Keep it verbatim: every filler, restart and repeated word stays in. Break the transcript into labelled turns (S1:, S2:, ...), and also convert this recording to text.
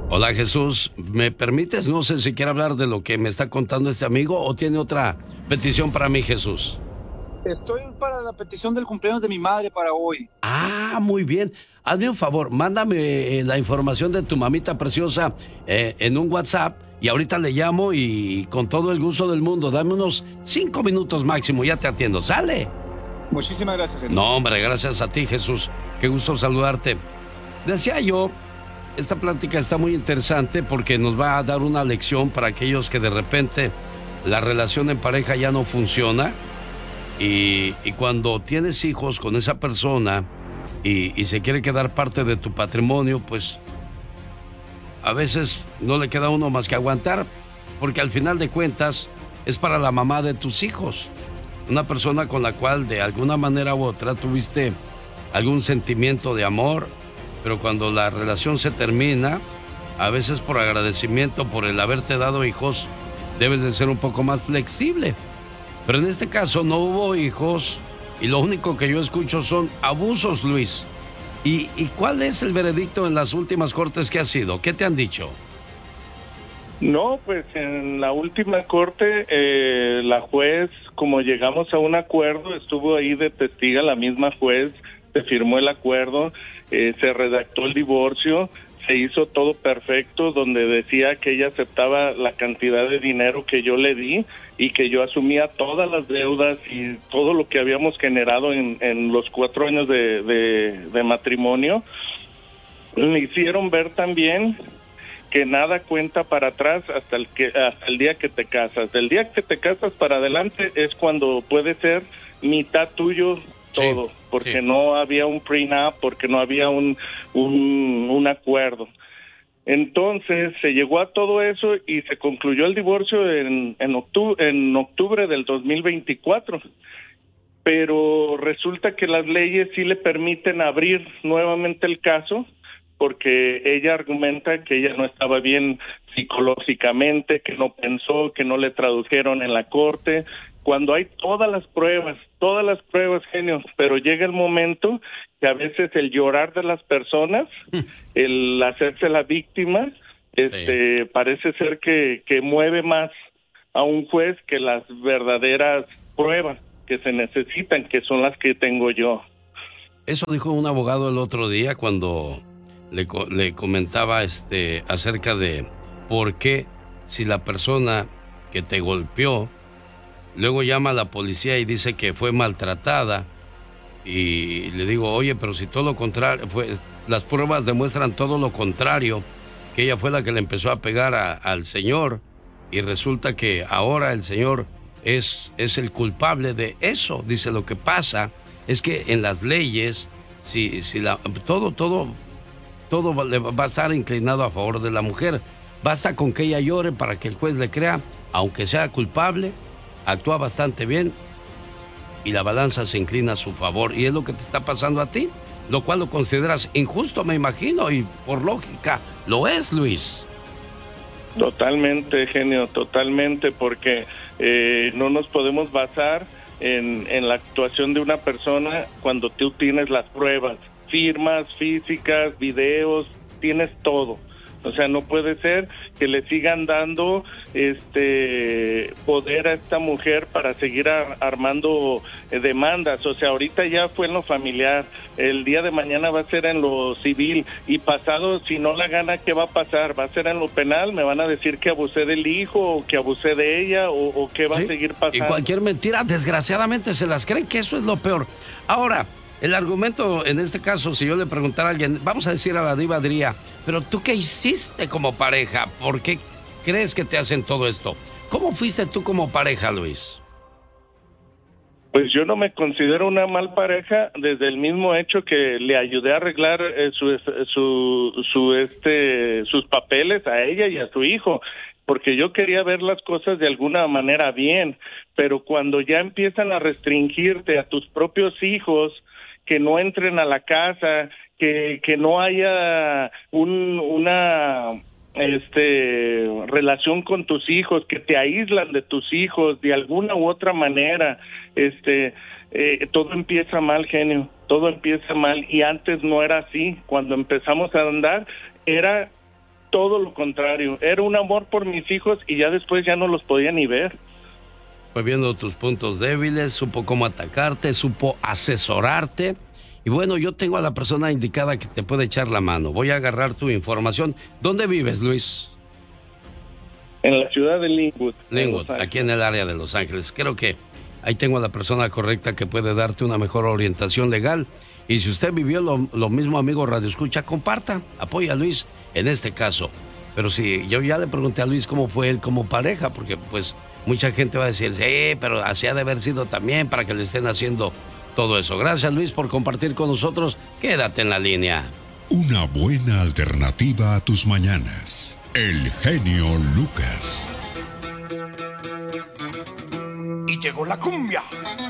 S1: Hola Jesús, ¿me permites? No sé si quiere hablar de lo que me está contando este amigo o tiene otra petición para mí, Jesús.
S2: Estoy para la petición del cumpleaños de mi madre para hoy.
S1: Ah, muy bien. Hazme un favor, mándame eh, la información de tu mamita preciosa eh, en un WhatsApp y ahorita le llamo y con todo el gusto del mundo, dame unos cinco minutos máximo, ya te atiendo. ¿Sale?
S2: Muchísimas gracias, Genio.
S1: No, hombre, gracias a ti, Jesús. Qué gusto saludarte. Decía yo, esta plática está muy interesante porque nos va a dar una lección para aquellos que de repente la relación en pareja ya no funciona y, y cuando tienes hijos con esa persona y, y se quiere quedar parte de tu patrimonio, pues a veces no le queda a uno más que aguantar porque al final de cuentas es para la mamá de tus hijos. Una persona con la cual de alguna manera u otra tuviste algún sentimiento de amor, pero cuando la relación se termina, a veces por agradecimiento por el haberte dado hijos, debes de ser un poco más flexible. Pero en este caso no hubo hijos y lo único que yo escucho son abusos, Luis. ¿Y, y cuál es el veredicto en las últimas cortes que ha sido? ¿Qué te han dicho?
S3: No, pues en la última corte, eh, la juez, como llegamos a un acuerdo, estuvo ahí de testiga la misma juez, se firmó el acuerdo, eh, se redactó el divorcio, se hizo todo perfecto, donde decía que ella aceptaba la cantidad de dinero que yo le di y que yo asumía todas las deudas y todo lo que habíamos generado en, en los cuatro años de, de, de matrimonio. Me hicieron ver también que nada cuenta para atrás hasta el que hasta el día que te casas. Del día que te casas para adelante es cuando puede ser mitad tuyo todo, sí, porque sí. No había un prenup, porque no había un, un un acuerdo. Entonces se llegó a todo eso y se concluyó el divorcio en en octubre, en octubre del dos mil veinticuatro. Pero resulta que las leyes sí le permiten abrir nuevamente el caso, porque ella argumenta que ella no estaba bien psicológicamente, que no pensó, que no le tradujeron en la corte, cuando hay todas las pruebas, todas las pruebas, genio, pero llega el momento que a veces el llorar de las personas, el hacerse la víctima, este, sí. parece ser que, que mueve más a un juez que las verdaderas pruebas que se necesitan, que son las que tengo yo.
S1: Eso dijo un abogado el otro día cuando Le, le comentaba este acerca de por qué si la persona que te golpeó luego llama a la policía y dice que fue maltratada y le digo, oye, pero si todo lo contrario, fue, las pruebas demuestran todo lo contrario, que ella fue la que le empezó a pegar a, al señor y resulta que ahora el señor es, es el culpable de eso. Dice, lo que pasa es que en las leyes, si, si la, todo, todo... todo va a estar inclinado a favor de la mujer. Basta con que ella llore para que el juez le crea, aunque sea culpable, actúa bastante bien y la balanza se inclina a su favor. Y es lo que te está pasando a ti, lo cual lo consideras injusto, me imagino, y por lógica lo es, Luis.
S3: Totalmente, genio, totalmente, porque eh, no nos podemos basar en, en la actuación de una persona cuando tú tienes las pruebas. Firmas físicas, videos, tienes todo. O sea, no puede ser que le sigan dando este poder a esta mujer para seguir ar- armando eh, demandas. O sea, ahorita ya fue en lo familiar, el día de mañana va a ser en lo civil y pasado, si no la gana, ¿qué va a pasar? ¿Va a ser en lo penal? ¿Me van a decir que abusé del hijo o que abusé de ella o, o qué va ¿Sí? a seguir pasando?
S1: Y cualquier mentira, desgraciadamente, se las creen, que eso es lo peor. Ahora, el argumento, en este caso, si yo le preguntara a alguien, vamos a decir a la diva Adrià, pero ¿tú qué hiciste como pareja? ¿Por qué crees que te hacen todo esto? ¿Cómo fuiste tú como pareja, Luis?
S3: Pues yo no me considero una mal pareja desde el mismo hecho que le ayudé a arreglar eh, su, su, su, este, sus papeles a ella y a su hijo, porque yo quería ver las cosas de alguna manera bien, pero cuando ya empiezan a restringirte a tus propios hijos, que no entren a la casa, que, que no haya un, una este relación con tus hijos, que te aíslan de tus hijos de alguna u otra manera, este eh, todo empieza mal, genio, todo empieza mal, y antes no era así. Cuando empezamos a andar era todo lo contrario. Era un amor por mis hijos y ya después ya no los podía ni ver.
S1: Fue viendo tus puntos débiles, supo cómo atacarte, supo asesorarte. Y bueno, yo tengo a la persona indicada que te puede echar la mano. Voy a agarrar tu información. ¿Dónde vives, Luis?
S3: En la ciudad de Linwood.
S1: Linwood, aquí en el área de Los Ángeles. Creo que ahí tengo a la persona correcta que puede darte una mejor orientación legal. Y si usted vivió lo, lo mismo, amigo Radio Escucha, comparta, apoya a Luis en este caso. Pero si yo ya le pregunté a Luis cómo fue él como pareja, porque pues mucha gente va a decir, sí, pero así ha de haber sido también para que le estén haciendo todo eso. Gracias, Luis, por compartir con nosotros. Quédate en la línea.
S4: Una buena alternativa a tus mañanas. El genio Lucas.
S5: Y llegó la cumbia.